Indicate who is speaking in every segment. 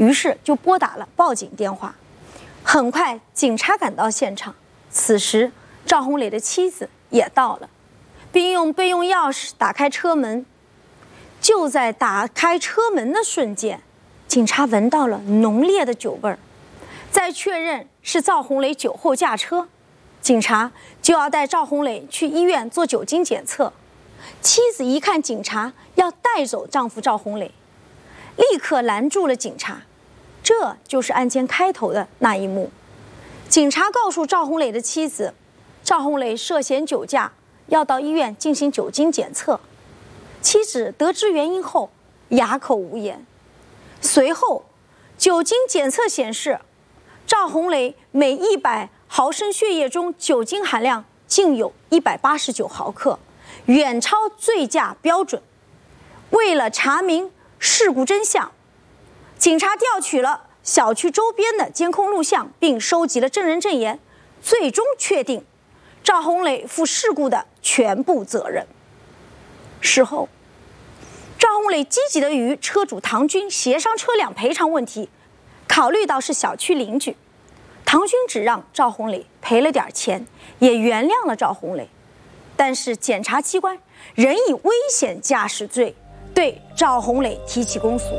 Speaker 1: 于是就拨打了报警电话。很快，警察赶到现场。此时，赵红磊的妻子也到了，并用备用钥匙打开车门。就在打开车门的瞬间，警察闻到了浓烈的酒味儿。再确认是赵红磊酒后驾车，警察就要带赵红磊去医院做酒精检测。妻子一看警察要带走丈夫赵红磊，立刻拦住了警察。这就是案件开头的那一幕。警察告诉赵红磊的妻子，赵红磊涉嫌酒驾，要到医院进行酒精检测。妻子得知原因后哑口无言。随后，酒精检测显示，赵红磊每100毫升血液中酒精含量竟有189毫克，远超醉驾标准。为了查明事故真相，警察调取了小区周边的监控录像，并收集了证人证言，最终确定赵红磊负事故的全部责任。事后，赵红磊积极地与车主唐军协商车辆赔偿问题。考虑到是小区邻居，唐军只让赵红磊赔了点钱，也原谅了赵红磊。但是检察机关仍以危险驾驶罪对赵红磊提起公诉。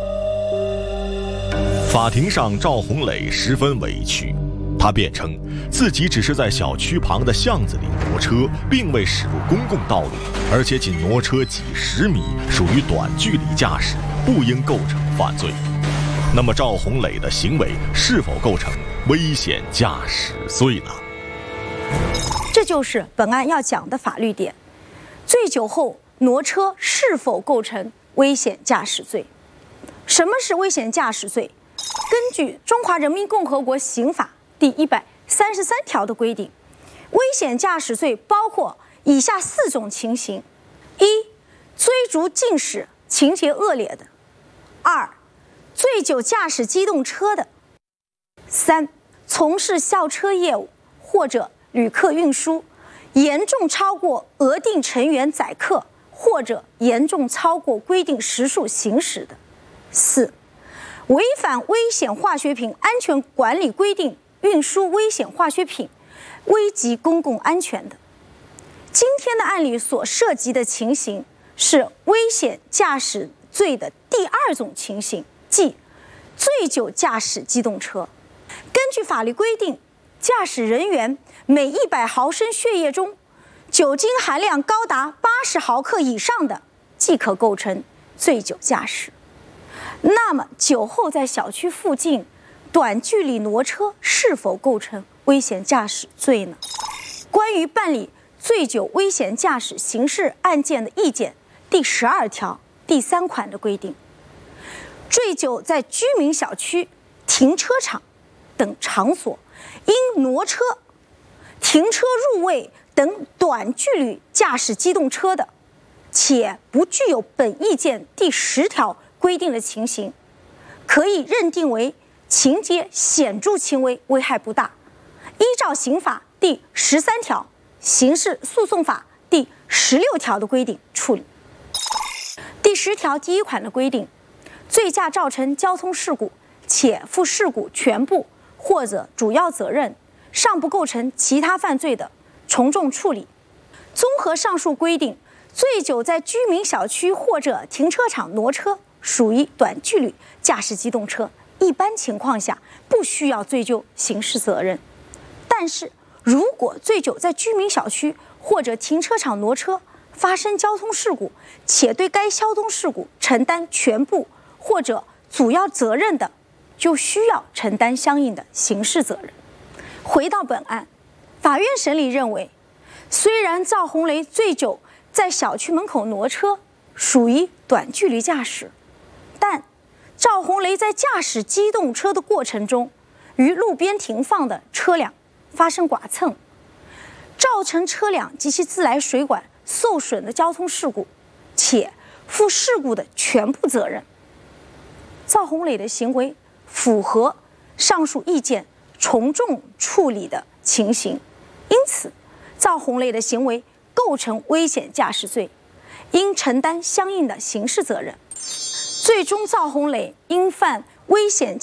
Speaker 2: 法庭上，赵红磊十分委屈，他辩称自己只是在小区旁的巷子里挪车，并未驶入公共道路，而且仅挪车几十米，属于短距离驾驶，不应构成犯罪。那么赵红磊的行为是否构成危险驾驶罪呢？
Speaker 1: 这就是本案要讲的法律点：醉酒后挪车是否构成危险驾驶罪？什么是危险驾驶罪？根据《中华人民共和国刑法》第133条的规定，危险驾驶罪包括以下4种情形：一、追逐竞驶，情节恶劣的；二、醉酒驾驶机动车的；三、从事校车业务或者旅客运输，严重超过额定成员载客或者严重超过规定时数行驶的；四、违反危险化学品安全管理规定运输危险化学品，危及公共安全的。今天的案例所涉及的情形是危险驾驶罪的第2种情形，即醉酒驾驶机动车。根据法律规定，驾驶人员每100毫升血液中酒精含量高达80毫克以上的，即可构成醉酒驾驶。那么酒后在小区附近短距离挪车是否构成危险驾驶罪呢？关于办理醉酒危险驾驶刑事案件的意见第12条第3款的规定，醉酒在居民小区、停车场等场所因挪车、停车入位等短距离驾驶机动车的，且不具有本意见第10条规定的情形，可以认定为情节显著轻微，危害不大，依照刑法第13条、刑事诉讼法第16条的规定处理。第10条第1款的规定，醉驾造成交通事故，且负事故全部或者主要责任，尚不构成其他犯罪的，从重处理。综合上述规定，醉酒在居民小区或者停车场挪车属于短距离驾驶机动车，一般情况下不需要追究刑事责任。但是如果醉酒在居民小区或者停车场挪车发生交通事故，且对该交通事故承担全部或者主要责任的，就需要承担相应的刑事责任。回到本案，法院审理认为，虽然赵红雷醉酒在小区门口挪车属于短距离驾驶，但赵红雷在驾驶机动车的过程中，与路边停放的车辆发生剐蹭，造成车辆及其自来水管受损的交通事故，且负事故的全部责任。赵红磊的行为符合上述意见从重处理的情形，因此赵红磊的行为构成危险驾驶罪，应承担相应的刑事责任。最终赵红磊因犯危险